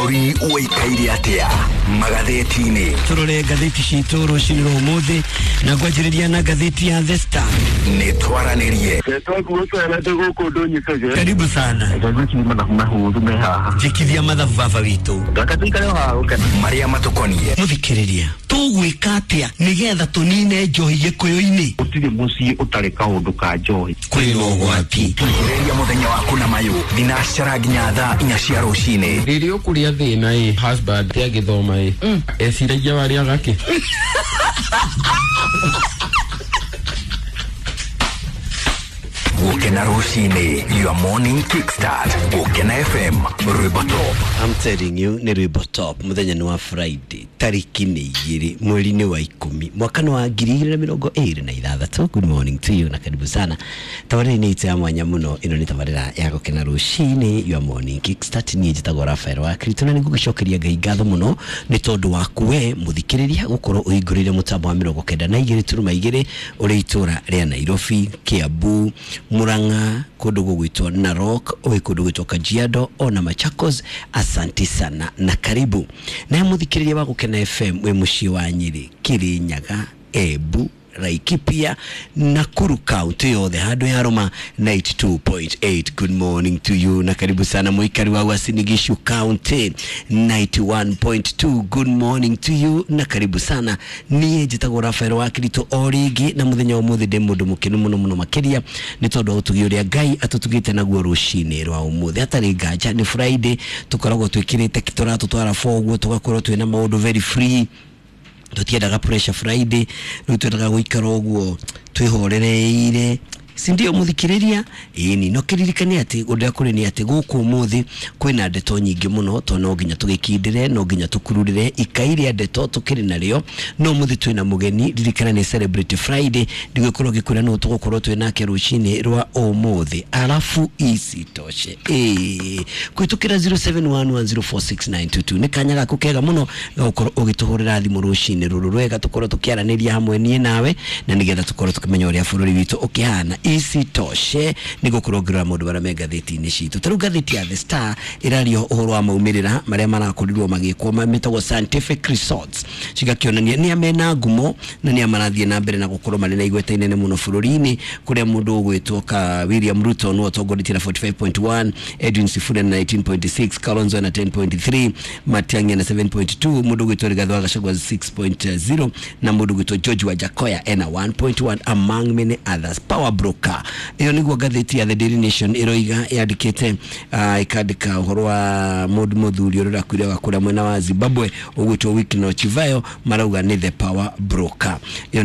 Uri uikairi atia magatheti-ini turore gatheti citoro ciriro muthi na gwajiriria na gatheti ya The Star ni twaranirie karibu sana jikithia mathabu baba witu maria matukonie muthikiriria tugwika atia nigetha tunine njohi gikuyu-ini utire muci utareka undu ka njohi kwiro gwati tukireria muthenya waku na mayu thinacara nginya thaa 4 cia rucini ririo kuria thina husband ya githoma esiragia wari agake Gukena rucini, your morning kickstart. Gukena FM, Rwimbo Top. I'm telling you, ni Rwimbo Top. Muthenya ni wa Friday, tariki ni 2 mweri wa 10 mwaka wa 2026. Good morning to you na karibu sana. Tawarira ni ite ya mwanya muno, ino ni tawarira ya gukena rucini, your morning kickstart. Ni njitagwo Rafael wa Kristo na nigugicokeria Ngai ngatho muno ni tondu waku we muthikiriria gukorwo uigurire mutambo wa 92.2 uri itura ria Nairobi, Kiambu, Muranga, kundu gugwitwa Narok, kundu gugwitwa Kajiado, ona Machakos. Asante sana na karibu. Na muthikiriria wa Gukena FM we muci wa Nyeri, Kirinyaga, Embu, Laikipia, Nakuru County yothe handu ya Roma 92.8. Good morning to you na karibu sana muikari wa Uasin Gishu County 91.2. Good morning to you na karibu sana. Niye njitagwo Rafael wa Kristo origi na muthenya wa muthi ndi mundu mukenu muno makiria ni tondu utugi uria Ngai atutugite naguo rucini rwa umuthi atari nganja. Ni Friday tukoragwo twikirite kitora tutwara foguo tugakorwo twina maundu very free. Tutiendaga pressure Friday, tutiendaga guikara uguo twihorereire. Sindio muthikiriria ni no kiririkane ati undu kuri ni ati guku muthi kwina ndeto nyingi muno to no nginya tugikindire no nginya tukururire ikairi ndeto tukiri nario no muthi twina mugeni ririkana ni Celebrity Friday ndigukoro gikura no tugukorwo twina kerucini rwa umuthi alafu isi toshe kwitukira 0711046922 ni kanyaga kukega muno gukorwo ugituhurira thimu rucini ruru rwega tukorwo tukiaraniria hamwe nie nawe na nigetha tukorwo tukimenya uria bururi witu ukihana isi toshe nigukurogira mundu bara mega gatheti-ini citu taru gatheti ya The Star irario uhoro wa maumirira maria marakorirwo magikwo mametagwo scientific results cigakionania ni amena ngumo na ni amarathie na mbere na gukorwo mari na igweta inene muno bururi-ini kuria mundu ugwitwo ka William Ruto no tongoretie na 45.1, Edwin Sifuna na 19.6, Kalonzo na 10.3, Matiang'i na 7.2, mundu ugwitwo Rigathi Gachagua 6.0 na mundu ugwitwo George Wajakoya na 1.1 among many others. Power broker iyo niguo gatheti ya The Daily Nation iroiga yandikite ikandika uhoro wa mundu muthuri urira kwire wa kura mwena wa Zimbabwe ugwitwo Wycliffe Chivayo marauga ni the power broker.